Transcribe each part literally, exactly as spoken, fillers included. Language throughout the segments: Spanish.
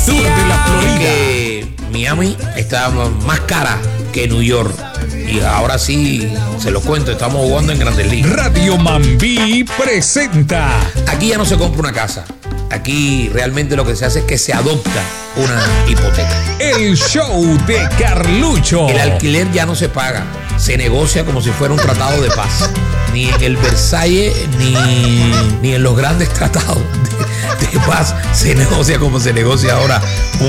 sur de la Florida. Que Miami está más cara que New York. Y ahora sí, se lo cuento, estamos jugando en Grandes Ligas. Radio Mambí presenta. Aquí ya no se compra una casa. Aquí realmente lo que se hace es que se adopta una hipoteca. El show de Carlucho. El alquiler ya no se paga. Se negocia como si fuera un tratado de paz. Ni en el Versalles, ni, ni en los grandes tratados de, de paz se negocia como se negocia ahora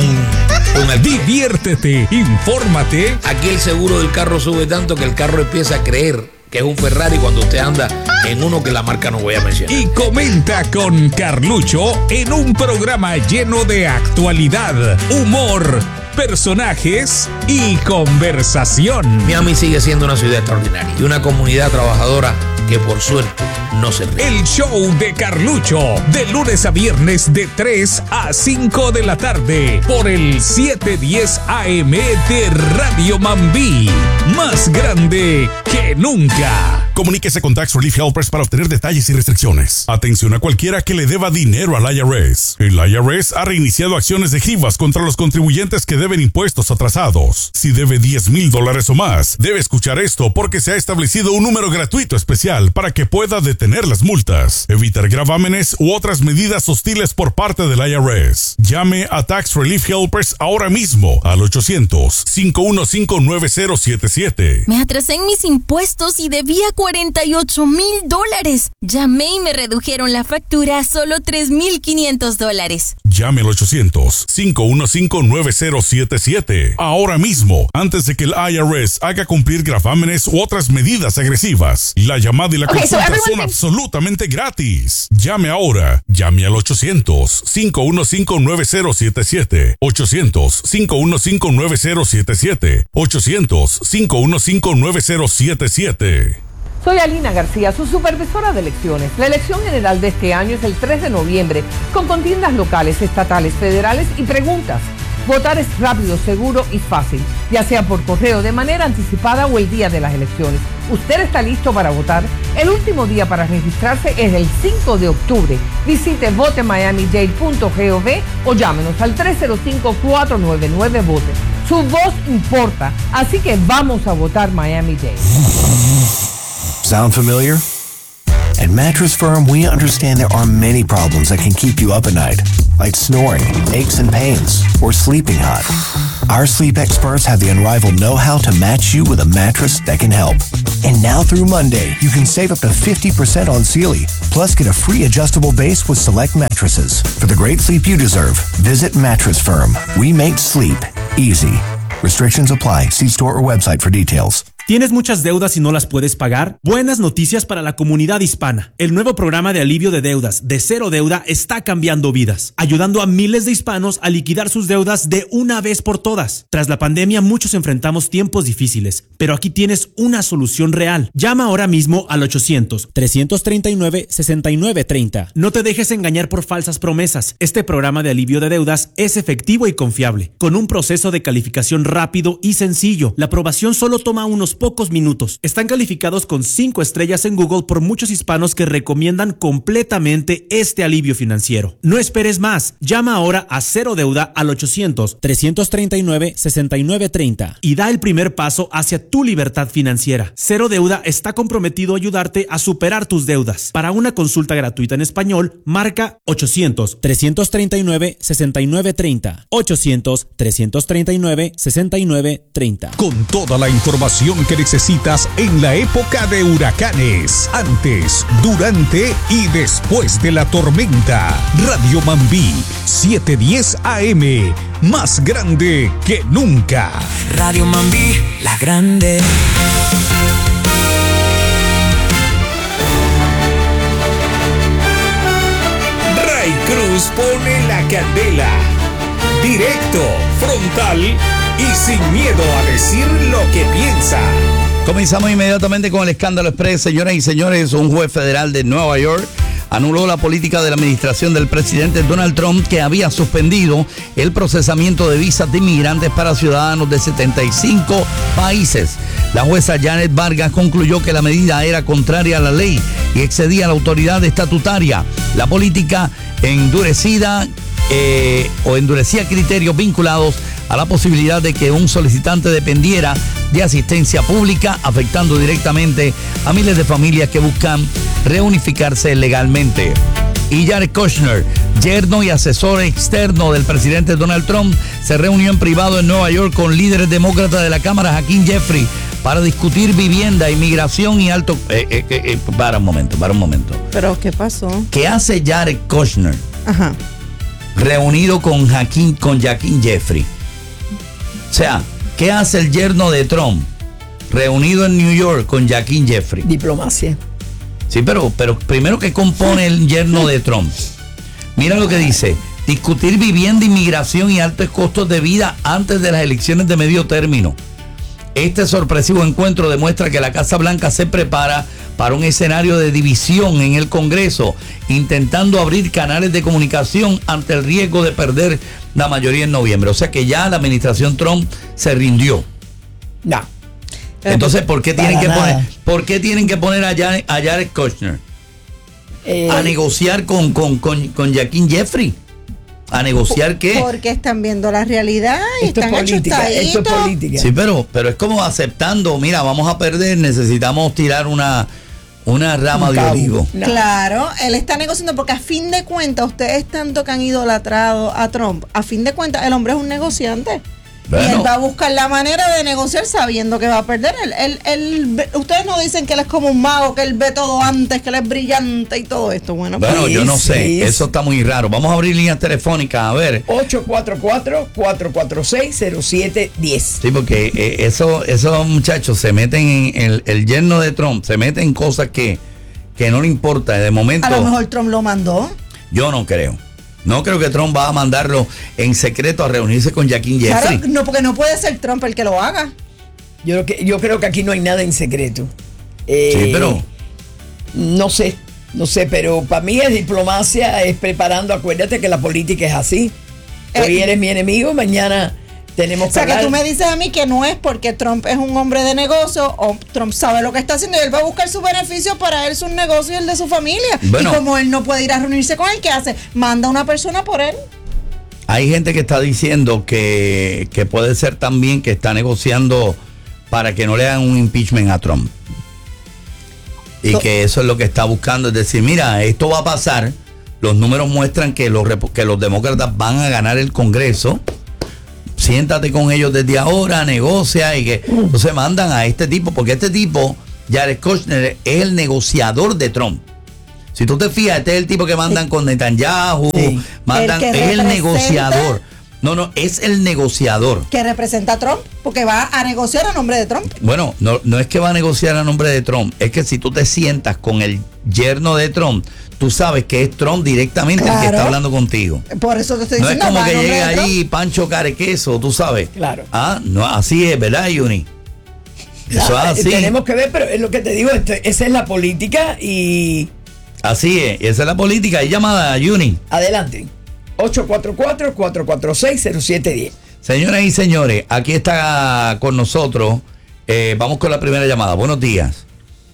un, un alquiler. Diviértete, infórmate. Aquí el seguro del carro sube tanto que el carro empieza a creer que es un Ferrari cuando usted anda en uno que la marca no voy a mencionar. Y comenta con Carlucho en un programa lleno de actualidad, humor, personajes y conversación. Miami sigue siendo una ciudad extraordinaria y una comunidad trabajadora que por suerte no se ríe. El show de Carlucho, de lunes a viernes de tres a cinco de la tarde por el setecientos diez A M de Radio Mambí. Más grande que nunca. Comuníquese con Tax Relief Helpers para obtener detalles y restricciones. Atención a cualquiera que le deba dinero al I R S. El I R S ha reiniciado acciones de Jivas contra los contribuyentes que deben impuestos atrasados. Si debe diez mil dólares o más, debe escuchar esto porque se ha establecido un número gratuito especial para que pueda detener las multas, evitar gravámenes u otras medidas hostiles por parte del I R S. Llame a Tax Relief Helpers ahora mismo al ochocientos, cinco uno cinco, nueve cero siete siete. Me atrasé en mis impuestos y debía cuarenta y ocho mil dólares. Llamé y me redujeron la factura a solo tres mil quinientos dólares. Llame al ochocientos, cinco uno cinco, nueve cero siete siete. Ahora mismo, antes de que el I R S haga cumplir gravámenes u otras medidas agresivas. La llamada y la Okay, consulta so son everyone... absolutamente gratis. Llame ahora. Llame al ochocientos, cinco uno cinco, nueve cero siete siete. ochocientos, cinco uno cinco, nueve cero siete siete. ochocientos, cinco uno cinco, nueve cero siete siete. Soy Alina García, su supervisora de elecciones. La elección general de este año es el tres de noviembre, con contiendas locales, estatales, federales y preguntas. Votar es rápido, seguro y fácil, ya sea por correo, de manera anticipada o el día de las elecciones. ¿Usted está listo para votar? El último día para registrarse es el cinco de octubre. Visite vote miami dade punto gov o llámenos al tres cero cinco, cuatro nueve nueve, vote. Su voz importa, así que vamos a votar Miami-Dade. Sound familiar? At Mattress Firm, we understand there are many problems that can keep you up at night, like snoring, aches and pains, or sleeping hot. Our sleep experts have the unrivaled know-how to match you with a mattress that can help. And now through Monday, you can save up to fifty percent on Sealy, plus get a free adjustable base with select mattresses. For the great sleep you deserve, visit Mattress Firm. We make sleep easy. Restrictions apply. See store or website for details. ¿Tienes muchas deudas y no las puedes pagar? Buenas noticias para la comunidad hispana. El nuevo programa de alivio de deudas de Cero Deuda está cambiando vidas, ayudando a miles de hispanos a liquidar sus deudas de una vez por todas. Tras la pandemia, muchos enfrentamos tiempos difíciles, pero aquí tienes una solución real. Llama ahora mismo al ochocientos, trescientos treinta y nueve, sesenta y nueve treinta. No te dejes engañar por falsas promesas. Este programa de alivio de deudas es efectivo y confiable, con un proceso de calificación rápido y sencillo. La aprobación solo toma unos pocos minutos. Están calificados con cinco estrellas en Google por muchos hispanos que recomiendan completamente este alivio financiero. No esperes más. Llama ahora a Cero Deuda al ochocientos, trescientos treinta y nueve, sesenta y nueve treinta y da el primer paso hacia tu libertad financiera. Cero Deuda está comprometido a ayudarte a superar tus deudas. Para una consulta gratuita en español, marca ochocientos, trescientos treinta y nueve, sesenta y nueve treinta. ochocientos, trescientos treinta y nueve, sesenta y nueve treinta. Con toda la información que necesitas en la época de huracanes, antes, durante y después de la tormenta. Radio Mambí, setecientos diez A M, más grande que nunca. Radio Mambí, la grande. Ray Cruz pone la candela. Directo, frontal y sin miedo a decir lo que piensa. Comenzamos inmediatamente con el escándalo express, señoras y señores. Un juez federal de Nueva York anuló la política de la administración del presidente Donald Trump, que había suspendido el procesamiento de visas de inmigrantes para ciudadanos de setenta y cinco países. La jueza Janet Vargas concluyó que la medida era contraria a la ley y excedía la autoridad estatutaria. La política endurecida eh, o endurecía criterios vinculados a la posibilidad de que un solicitante dependiera de asistencia pública, afectando directamente a miles de familias que buscan reunificarse legalmente. Y Jared Kushner, yerno y asesor externo del presidente Donald Trump, se reunió en privado en Nueva York con líderes demócratas de la Cámara, Hakeem Jeffrey, para discutir vivienda, inmigración y alto... Eh, eh, eh, para un momento, para un momento. ¿Pero qué pasó? ¿Qué hace Jared Kushner Ajá. reunido con Hakeem, con Hakeem Jeffrey? O sea, ¿qué hace el yerno de Trump reunido en New York con Hakeem Jeffrey? Diplomacia. Sí, pero, pero primero, ¿qué compone el yerno de Trump? Mira lo que dice: discutir vivienda, inmigración y altos costos de vida antes de las elecciones de medio término. Este sorpresivo encuentro demuestra que la Casa Blanca se prepara para un escenario de división en el Congreso, intentando abrir canales de comunicación ante el riesgo de perder la mayoría en noviembre. O sea que ya la administración Trump se rindió. No. Entonces, ¿por qué tienen Para que nada. poner, ¿por qué tienen que poner a Jared, a Jared Kushner Eh, a negociar con, con, con, con Hakeem Jeffrey? ¿A negociar qué? Porque están viendo la realidad y Esto es están política, esto es achustaditos. política. Sí, pero, pero es como aceptando, mira, vamos a perder, necesitamos tirar una, una rama Un de cabo. olivo. No. Claro, él está negociando porque a fin de cuentas, ustedes tanto que han idolatrado a Trump, a fin de cuentas el hombre es un negociante. Bueno. Y él va a buscar la manera de negociar sabiendo que va a perder. Él, él, él ve- ustedes no dicen que él es como un mago, que él ve todo antes, que él es brillante y todo esto. Bueno, Bueno, pues, yo no sí, sé, sí. eso está muy raro. Vamos a abrir líneas telefónicas, a ver. ocho cuatro cuatro, cuatro cuatro seis, cero siete uno cero. Sí, porque eh, eso, esos muchachos se meten en el, el yerno de Trump, se meten en cosas que, que no le importa. De momento, a lo mejor Trump lo mandó. yo no creo. No creo que Trump va a mandarlo en secreto a reunirse con Hakeem Jeffrey. Claro, no, porque no puede ser Trump el que lo haga. Yo, creo que, yo creo que aquí no hay nada en secreto. Eh, Sí, pero No sé, no sé, pero para mí es diplomacia, es preparando. Acuérdate que la política es así. Hoy Eh, eres mi enemigo, mañana tenemos O sea, que hablar. tú me dices a mí que no es porque Trump es un hombre de negocio o Trump sabe lo que está haciendo y él va a buscar su beneficio para él, sus negocios y el de su familia. Bueno. Y como él no puede ir a reunirse con él, ¿qué hace? Manda a una persona por él. hay gente que está diciendo que, que puede ser también que está negociando para que no le hagan un impeachment a Trump. Y So- que eso es lo que está buscando. Es decir, mira, esto va a pasar. Los números muestran que los, repo- que los demócratas van a ganar el Congreso. Siéntate con ellos desde ahora, negocia y que entonces mandan a este tipo, porque este tipo, Jared Kushner, es el negociador de Trump. Si tú te fijas, este es el tipo que mandan con Netanyahu, Sí. mandan, El que es el representa- negociador. No, no, es el negociador. Que representa a Trump, porque va a negociar a nombre de Trump. Bueno, no, no es que va a negociar a nombre de Trump, es que si tú te sientas con el yerno de Trump, tú sabes que es Trump directamente el que Claro. está hablando contigo. Por eso te estoy No es diciendo, como va a que nombre llegue de Trump. allí Pancho Carequeso, tú sabes. Claro. Ah, no, así es, ¿verdad, Juni? Eso Ah, es así. Tenemos que ver, pero es lo que te digo, esto- esa es la política y Así es, esa es la política. Hay llamada, Juni. adelante. ocho cuatro cuatro, cuatro cuatro seis, cero siete uno cero. Señoras y señores, aquí está con nosotros. Eh, vamos con la primera llamada. Buenos días.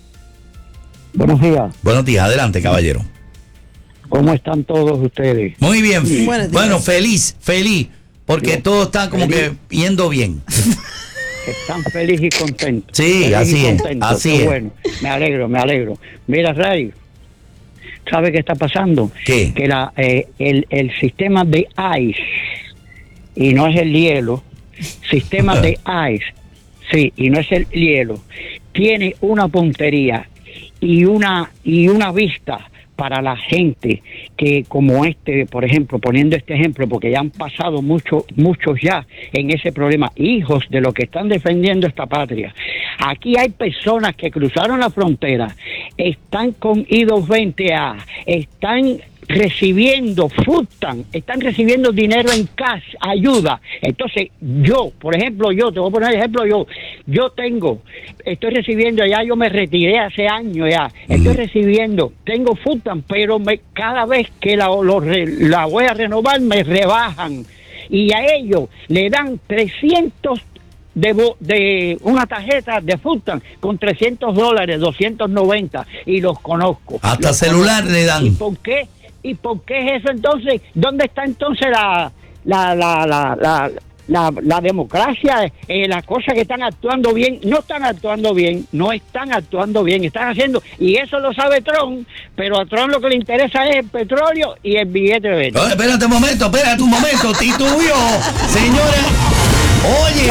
Buenos días. Buenos días, adelante, caballero. ¿Cómo están todos ustedes? Muy bien. Buenos días. Bueno, feliz, feliz, porque Yo- todo está como feliz. que yendo bien. Están felices y contentos. Sí, Feliz así y es, contentos. así Qué es. Bueno, me alegro, me alegro. Mira, Ray, ¿sabe qué está pasando? ¿Qué? Que la, eh, el, el sistema de ice, y no es el hielo, sistema de ice, sí, y no es el hielo, tiene una puntería y una, y una vista para la gente que como este, por ejemplo, poniendo este ejemplo, porque ya han pasado muchos, muchos ya en ese problema, hijos de los que están defendiendo esta patria. Aquí hay personas que cruzaron la frontera, están con I dos veinte A, están recibiendo food stamp, están recibiendo dinero en cash, ayuda. Entonces, yo, por ejemplo, yo, te voy a poner ejemplo, yo, yo tengo, estoy recibiendo, ya yo me retiré hace años ya, estoy recibiendo, tengo food stamp, pero me, cada vez que la, lo re- la voy a renovar, me rebajan. Y a ellos le dan trescientos de, bo- de una tarjeta de food stamp con trescientos dólares, doscientos noventa, y los conozco. Hasta Los celular conozco. le dan. ¿Y por qué? ¿Y por qué es eso entonces? ¿Dónde está entonces la la la la la, la, la democracia? Eh, las cosas que están actuando bien, no están actuando bien, no están actuando bien, están haciendo, y eso lo sabe Trump, pero a Trump lo que le interesa es el petróleo y el billete de No, espérate un momento, espérate un momento, titubio, señora. Oye.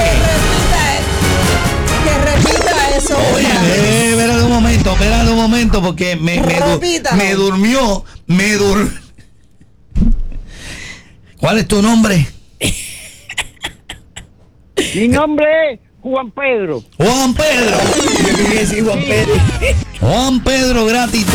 Que repita eso. Oye, eh, espérate un momento, espérate un momento, porque me, me, du- me durmió, me durmió. ¿Cuál es tu nombre? Mi nombre es Juan Pedro. Juan Pedro. Juan Pedro. Juan Pedro Gratitud.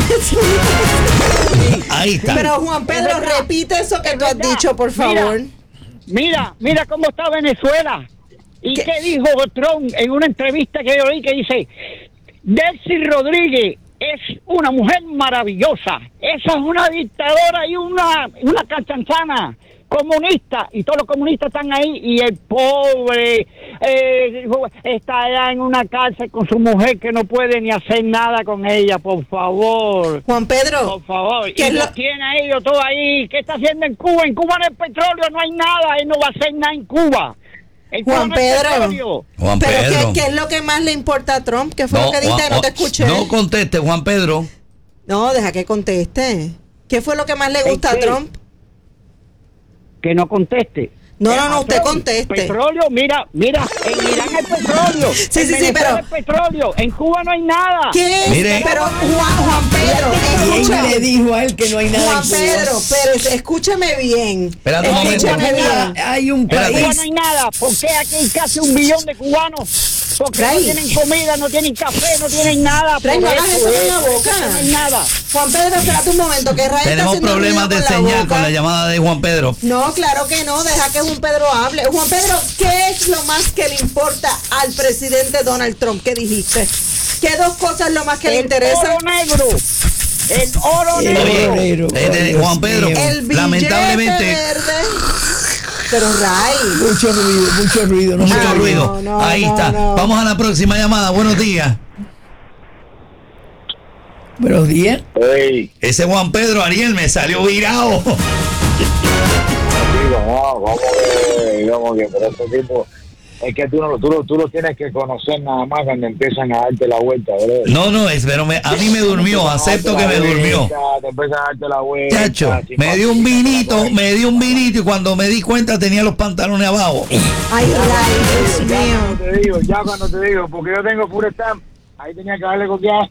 Ahí está. Pero Juan Pedro, repite eso que tú has dicho, por favor. Mira, mira, mira cómo está Venezuela. ¿Y qué, qué dijo Trump en una entrevista que yo oí que dice, Delcy Rodríguez es una mujer maravillosa, esa es una dictadora y una, una cachanzana comunista, y todos los comunistas están ahí, y el pobre eh, está allá en una cárcel con su mujer que no puede ni hacer nada con ella, por favor. Juan Pedro, por favor, y lo... los tiene a ellos todos ahí. ¿Qué está haciendo en Cuba? En Cuba no hay petróleo, no hay nada, él no va a hacer nada en Cuba. Juan Pedro, Juan ¿pero Pedro. ¿qué, qué es lo que más le importa a Trump? ¿Qué fue No, lo que dijiste? Juan- No te escuché. No conteste, Juan Pedro. No, deja que conteste. ¿Qué fue lo que más le gusta a ¿Qué? Trump? Que no conteste. No, no, no, Petróleo, usted conteste. Petróleo, mira, mira, en Irán hay petróleo. Sí, en sí, sí, Venezuela pero- hay petróleo. En Cuba no hay nada. ¿Qué? Mire. Pero Juan, Juan Pedro, ¿Quién escúchame. le dijo a él que no hay nada Juan en Cuba? Pedro, pero escúcheme bien. Espérate un momento. Escúcheme bien. Hay un En Cuba país. no hay nada. ¿Por qué aquí hay casi un billón de cubanos? Porque Ray. no tienen comida, no tienen café, no tienen nada. Ray, no Por hagas eso eso con es, la por boca. eso no hay nada. Juan Pedro, espérate un momento, que Ray está Tenemos haciendo problemas de ruido con la señal boca. con la llamada de Juan Pedro. No, claro que no, deja que Juan Pedro hable. Juan Pedro, ¿qué es lo más que le importa al presidente Donald Trump? ¿Qué dijiste? ¿Qué dos cosas es lo más que le El interesa? oro negro. El oro El negro. oro negro. Eh, de- Dios Juan Pedro, mío. El billete lamentablemente, verde. Pero Ray, Mucho ruido, mucho ruido. No mucho se oye. ruido. no, Ahí no, está. no. Vamos a la próxima llamada. Buenos días. Buenos días. Hey, Ese Juan Pedro Ariel me salió virado. digo, no, vamos que, digamos que, pero este tipo, es que tú no lo, tú, lo, tú lo tienes que conocer nada más cuando empiezan a darte la vuelta, ¿verdad? No, no, es, pero me- a mí me durmió. Acepto que me durmió. Te empiezan a darte la vuelta. Chacho, me dio un vinito, me dio un vinito y cuando me di cuenta tenía los pantalones abajo. ay, Ray, Dios Ya mío. cuando te digo, ya cuando te digo, porque yo tengo full stamp, ahí tenía que darle copiar.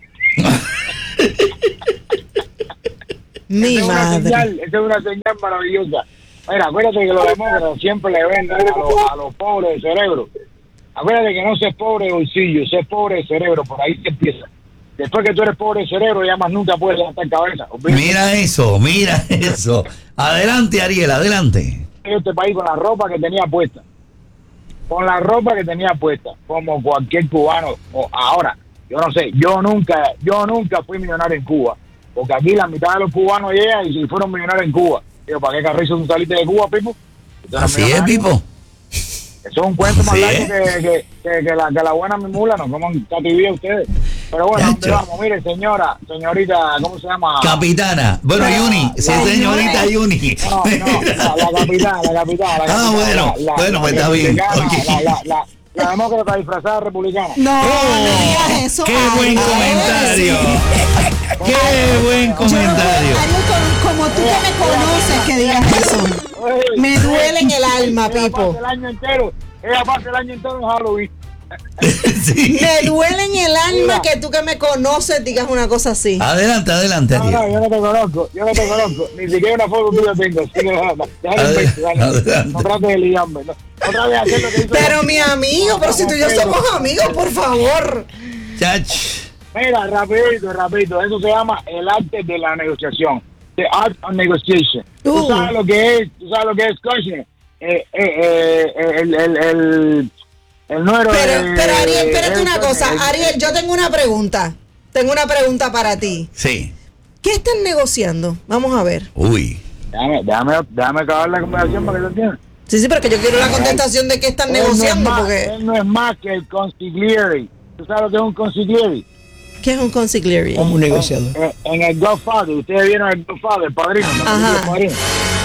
Mi Esa es una madre. señal, esa es una señal maravillosa. Mira, acuérdate que los demócratas siempre le venden a los, a los pobres de cerebro. Acuérdate que no seas pobre de bolsillo, seas pobre de cerebro, por ahí se empieza. Después que tú eres pobre de cerebro, ya más nunca puedes levantar cabeza. Olvídate. Mira eso, mira eso. Adelante, Ariel, adelante. En este país con la ropa que tenía puesta. Con la ropa que tenía puesta, como cualquier cubano. O ahora, yo no sé, yo nunca, yo nunca fui millonario en Cuba. Porque aquí la mitad de los cubanos llegan y si fueron millonarios en Cuba. Digo, ¿para qué carrizo tú saliste de Cuba, Pipo? ¿Tú eres Así es, millonario? Pipo. Eso es un cuento más Así largo es. que, que, que, que la, que la buena mi mula, nos coman cativía ustedes. Pero bueno, ¿dónde Chacho. vamos? Mire, señora, señorita, ¿cómo se llama? Capitana. Bueno, La- Yuni, sí, la- señorita Yuni. No, no, la, la capitana, la capitana. La Ah, capitana, bueno, la- la- bueno, pues la está bien, republicana, ok. La, la, la, la demócrata disfrazada republicana. No, Oh, no digas eso. ¡Qué Ay, buen ay, comentario! sí. ¡Qué buen comentario! Yo, Ariel, como, como tú que me conoces que digas eso. Ey, Me duele en el alma, ella Pipo. pasa el año entero, ella pasa el año entero en Halloween. Sí. Me duele en el alma Mira. que tú que me conoces digas una cosa así. Adelante, adelante, No, no, Ariel. yo no te conozco, yo no te conozco, ni siquiera una foto tuya tengo, así que déjame, déjame Adel- investigar. adelante. No trates de liarme, no, no trates de hacer lo que hizo. Pero mi amigo, pero si tú y yo somos amigos, por favor. Chach. Mira, rapidito, rapidito, eso se llama el arte de la negociación, the art of negotiation. Uh. ¿Tú sabes lo que es? ¿Tú sabes lo que es coaching? Eh, eh, eh, el, el, el, el número Pero, de- pero Ariel, espérate el- una cosa. el- Ariel, yo tengo una pregunta. Tengo una pregunta para ti. Sí. ¿Qué están negociando? Vamos a ver. Uy. Déjame, déjame, déjame acabar la conversación para que lo entiendas. Sí, sí, pero que yo quiero la contestación de qué están Él no es negociando, más- porque... Él no es más que el consigliere. ¿Tú sabes lo que es un consigliere? ¿Qué es un consigliere? Como un negociador. En, en el Godfather, ustedes vieron el Godfather, el padrino. ¿No? Ajá. El padrino.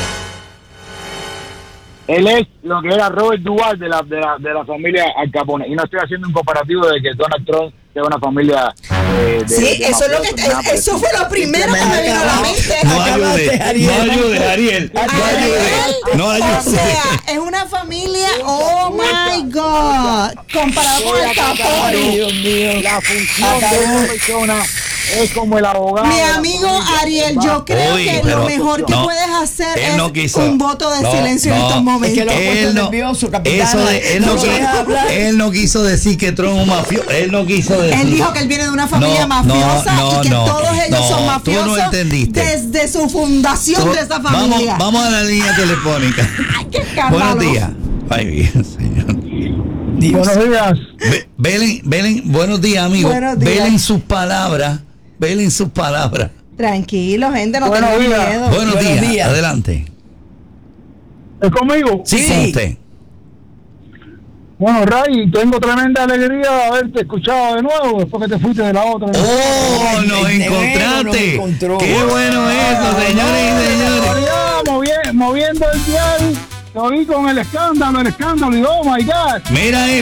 Él es lo que era Robert Duvall de la, de la, de la familia Al Capone. Y no estoy haciendo un comparativo de que Donald Trump sea una familia eh, de, Sí, de eso es lo que mafiosos, nada, eso fue lo primero que me vino a la mente. No ayude, no ayude, Ariel. No ayude, no O ayude. sea, es una familia, oh my God, comparado con el Capone. Dios mío. La función de una persona es como el abogado. Mi de la amigo familia. Ariel, yo creo Uy, que pero lo mejor que no, puedes hacer él es no quiso. un voto de No, silencio en no. estos Es momentos. que lo ha puesto Él no, nervioso, capitana. eso de, él, no No lo quiso, deja hablar. él no quiso decir que Trump es un mafioso. Él no quiso decir. Él dijo que él viene de una familia No, mafiosa no, y que no, todos ellos no, son tú mafiosos no entendiste. desde su fundación Tú- de esa vamos, familia. vamos a la línea telefónica. Ay, qué escándalo. Buenos días. Ay, bien, señor. Buenos días. Ve- Velen, Velen, buenos días, amigo. Buenos días. Velen sus palabras. Velen sus palabras. Tranquilo, gente, no Buenos tengan días. miedo. Buenos, Buenos días. días. Adelante. ¿Es conmigo? Sí, con usted. Bueno, Ray, tengo tremenda alegría de haberte escuchado de nuevo después que te fuiste de la otra. ¡Oh, nos de nuevo encontraste! nos encontró. ¡Qué bueno eso, señores y señores! Ya, movi- moviendo el dial, te oí con el escándalo, el escándalo y oh my God. Mira,